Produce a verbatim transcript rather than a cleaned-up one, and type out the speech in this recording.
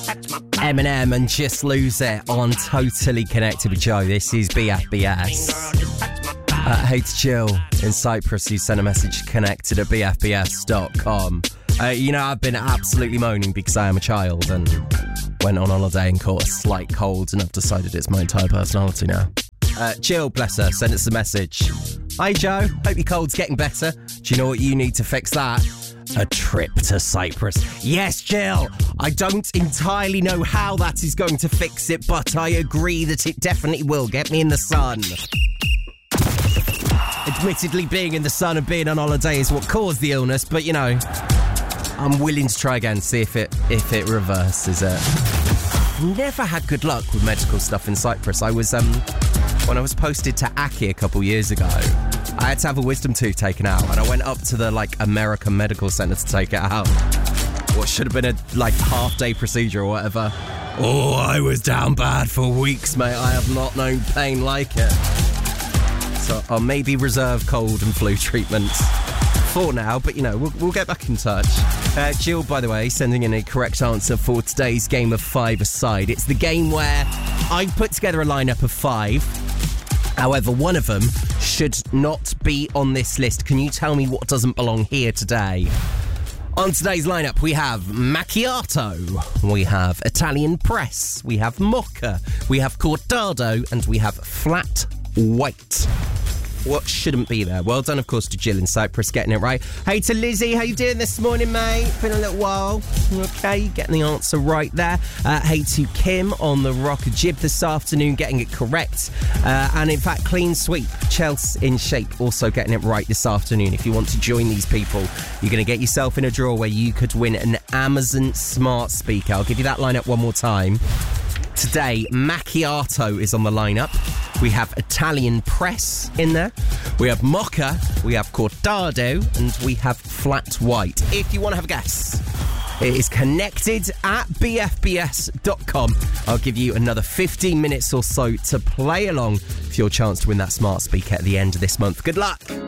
Eminem and Just Lose It on Totally Connected with Joe. This is B F B S. Uh, hey to Jill in Cyprus, who sent a message connected at b f b s dot com. Uh, you know, I've been absolutely moaning because I am a child and went on holiday and caught a slight cold, and I've decided it's my entire personality now. Uh, Jill, bless her, sent us a message. Hi Joe, hope your cold's getting better. Do you know what you need to fix that? A trip to Cyprus. Yes, Jill, I don't entirely know how that is going to fix it, but I agree that it definitely will. Get me in the sun. Admittedly, being in the sun and being on holiday is what caused the illness, but you know, I'm willing to try again, see if it if it reverses it. Never had good luck with medical stuff in Cyprus. I was, um, when I was posted to Aki a couple years ago, I had to have a wisdom tooth taken out, and I went up to the, like, American Medical Centre to take it out. What should have been a, like, half-day procedure or whatever. Oh, I was down bad for weeks, mate. I have not known pain like it. So I'll maybe reserve cold and flu treatments for now, but, you know, we'll, we'll get back in touch. Uh, Jill, by the way, sending in a correct answer for today's game of five aside. It's the game where I put together a lineup of five. However, one of them should not be on this list. Can you tell me what doesn't belong here today? On today's lineup, we have macchiato, we have Italian press, we have mocha, we have cortado, and we have flat white. What shouldn't be there? Well done, of course, to Jill in Cyprus, getting it right. Hey to Lizzie, how you doing this morning, mate? Been a little while. Okay, getting the answer right there. Uh, hey to Kim on the Rocker Jib this afternoon, getting it correct. Uh, and in fact, clean sweep, Chelsea in shape, also getting it right this afternoon. If you want to join these people, you're going to get yourself in a draw where you could win an Amazon smart speaker. I'll give you that lineup one more time. Today, macchiato is on the lineup. We have Italian press in there. We have mocha, we have cortado, and we have flat white. If you want to have a guess, it is connected at b f b s dot com. I'll give you another fifteen minutes or so to play along for your chance to win that smart speaker at the end of this month. Good luck.